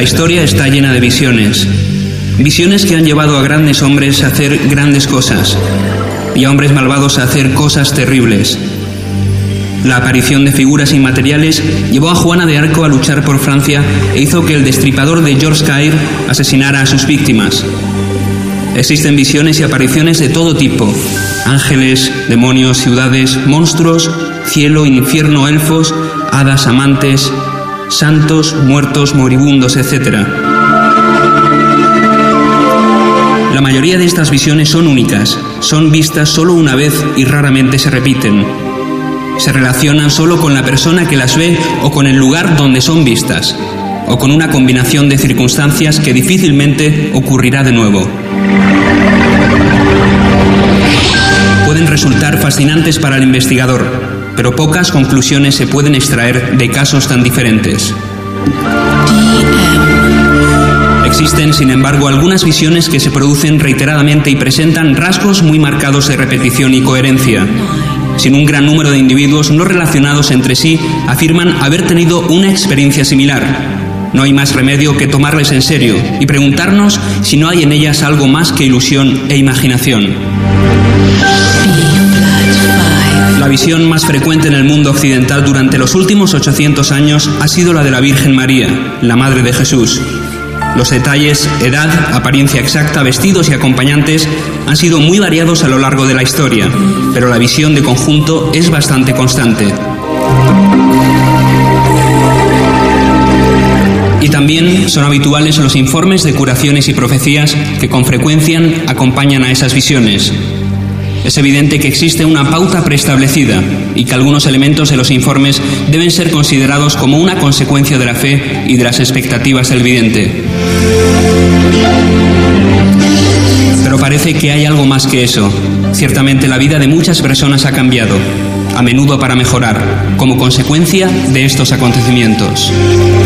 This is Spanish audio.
historia está llena de visiones. Visiones que han llevado a grandes hombres a hacer grandes cosas y a hombres malvados a hacer cosas terribles. La aparición de figuras inmateriales llevó a Juana de Arco a luchar por Francia e hizo que el destripador de Yorkshire asesinara a sus víctimas. Existen visiones y apariciones de todo tipo: ángeles, demonios, ciudades, monstruos, cielo, infierno, elfos, hadas, amantes, santos, muertos, moribundos, etc. La mayoría de estas visiones son únicas, son vistas solo una vez y raramente se repiten. Se relacionan solo con la persona que las ve o con el lugar donde son vistas, o con una combinación de circunstancias que difícilmente ocurrirá de nuevo. Pueden resultar fascinantes para el investigador, pero pocas conclusiones se pueden extraer de casos tan diferentes. Existen, sin embargo, algunas visiones que se producen reiteradamente y presentan rasgos muy marcados de repetición y coherencia. Sin un gran número de individuos no relacionados entre sí afirman haber tenido una experiencia similar. No hay más remedio que tomarles en serio y preguntarnos si no hay en ellas algo más que ilusión e imaginación. La visión más frecuente en el mundo occidental durante los últimos 800 años ha sido la de la Virgen María, la Madre de Jesús. Los detalles, edad, apariencia exacta, vestidos y acompañantes han sido muy variados a lo largo de la historia, pero la visión de conjunto es bastante constante. Y también son habituales los informes de curaciones y profecías que con frecuencia acompañan a esas visiones. Es evidente que existe una pauta preestablecida y que algunos elementos de los informes deben ser considerados como una consecuencia de la fe y de las expectativas del vidente. Pero parece que hay algo más que eso. Ciertamente la vida de muchas personas ha cambiado, a menudo para mejorar, como consecuencia de estos acontecimientos.